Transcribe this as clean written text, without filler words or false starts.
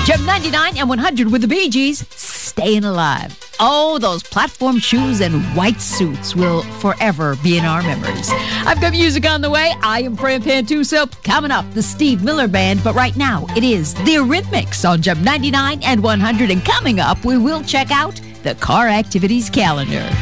Gem 99 and 100 with the Bee Gees, Staying Alive. Oh, those platform shoes and white suits will forever be in our memories. I've got music on the way. I am Fran Pantuso. Coming up, the Steve Miller Band. But right now, it is the Eurythmics on Gem 99 and 100. And coming up, we will check out the car activities calendar.